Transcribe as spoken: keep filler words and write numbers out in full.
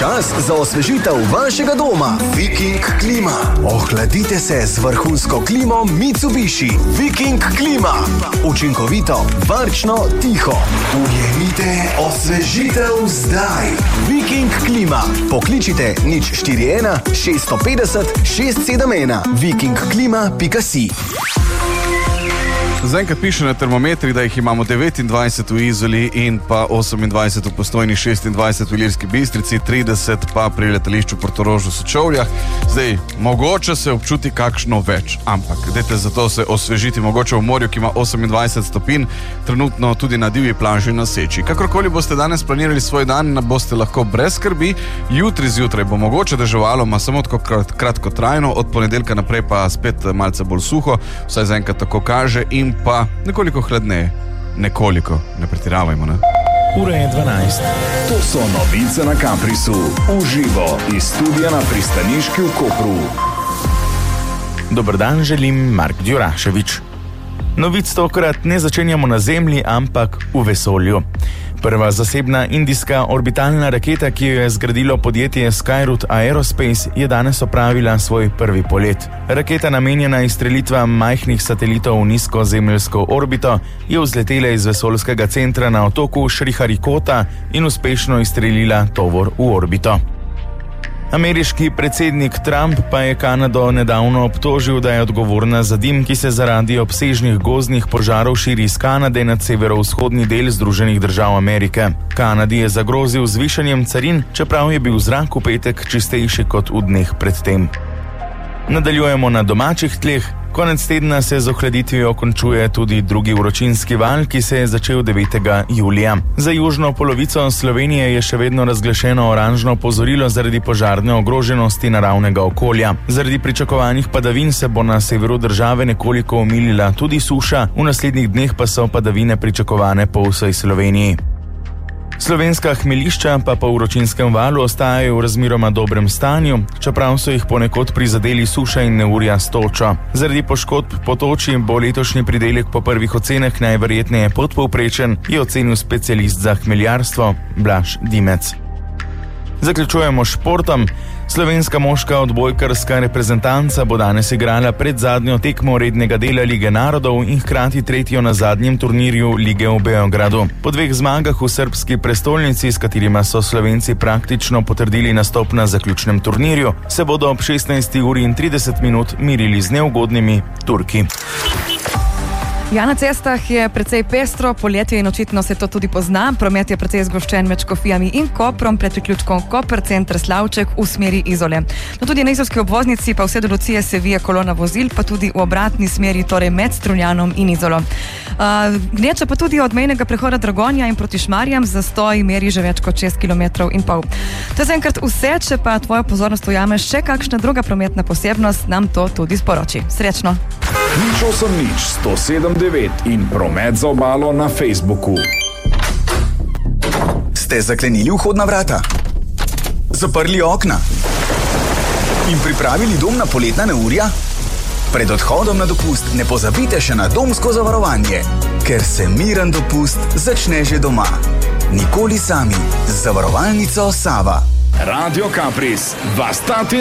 Čas za osvežitev vašega doma. Viking klima. Ohladite se z vrhunsko klimo Mitsubishi. Viking klima. Učinkovito, varčno, tiho. Ujemite osvežitev zdaj. Viking klima. Pokličite nič štiri ena šest pet nula šest sedem ena. viking klima pika si. Zaenkrat piše na termometrih, da jih imamo devetindvajset v Izoli in pa osemindvajset v Postojni, šestindvajset v Ilirski Bistrici, trideset pa pri letališču Portorož v Sečovljah. Zdaj, mogoče se občuti kakšno več, ampak dajte zato se osvežiti, mogoče v morju, ki ima osemindvajset stopinj, trenutno tudi na divji plaži na Seči. Kakorkoli boste danes planirali svoj dan, boste lahko brez skrbi. Jutri zjutraj bo mogoče deževalo, ma samo tako kratko trajno, od ponedeljka naprej pa spet malce bolj suho, vsaj zaenkrat tako kaže, in pa nekoliko hladneje. Nekoliko, ne pretiravajmo, ne? Ura je dvanajst. To so novice na Caprisu. Uživo iz studia na pristaniški v Kopru. Dober dan, želim Mark Djuraševič. Novic tokrat ne začenjamo na Zemlji, ampak v vesolju. Prva zasebna indijska orbitalna raketa, ki jo je zgradilo podjetje Skyroot Aerospace, je danes opravila svoj prvi polet. Raketa, namenjena izstrelitvam majhnih satelitov v nizko zemeljsko orbito, je vzletela iz vesoljskega centra na otoku Šriharikota in uspešno izstrelila tovor v orbito. Ameriški predsednik Trump pa je Kanado nedavno obtožil, da je odgovorna za dim, ki se zaradi obsežnih gozdnih požarov širi iz Kanade nad severovzhodni del Združenih držav Amerike. Kanadi je zagrozil z višanjem carin, čeprav je bil zrak v petek čistejši kot v dneh predtem. Nadaljujemo na domačih tleh. Konec tedna se z ohladitvijo končuje tudi drugi vročinski val, ki se je začel devetega julija. Za južno polovico Slovenije je še vedno razglašeno oranžno opozorilo zaradi požarne ogroženosti naravnega okolja. Zaradi pričakovanih padavin se bo na severu države nekoliko omilila tudi suša, v naslednjih dneh pa so padavine pričakovane po vsej Sloveniji. Slovenska hmeljišča pa po vročinskem valu ostajajo v razmeroma dobrem stanju, čeprav so jih ponekod prizadeli suša in neurja s točo. Zaradi poškodb potočij bo letošnji pridelek po prvih ocenah najverjetneje podpovprečen, je ocenil specialist za hmeljarstvo Blaž Dimec. Zaključujemo športom. Slovenska moška odbojkarska reprezentanca bo danes igrala pred zadnjo tekmo rednega dela Lige narodov in hkrati tretjo na zadnjem turnirju Lige v Beogradu. Po dveh zmagah v srbski prestolnici, s katerima so Slovenci praktično potrdili nastop na zaključnem turnirju, se bodo ob šestnajsti uri in trideset minut mirili z neugodnimi Turki. Ja, na cestah je precej pestro, poletje in očitno se to tudi pozna. Promet je precej zgoščen med Škofijami in Koprom pred priključkom Koper center Slavček v smeri Izole. No, tudi na izolski obvoznici pa vse do Lucije se vije kolona vozil, pa tudi v obratni smeri, torej med Strunjanom in Izolo. Uh, Gneča pa tudi od mejnega prehoda Dragonja in proti Šmarjam zastoj meri že več kot šest kilometrov in pol. To je zaenkrat vse, če pa tvojo pozornost ujame še kakšna druga prometna posebnost, nam to tudi sporoči. Srečno! Nič osem nič sto sedem devet in promet za obalo na Facebooku. Ste zaklenili vhodna vrata? Zaprli okna? In pripravili dom na poletna neurja? Pred odhodom na dopust ne pozabite še na domsko zavarovanje, ker se miren dopust začne že doma. Nikoli sami z zavarovalnico Sava. Radio Capris, vas ta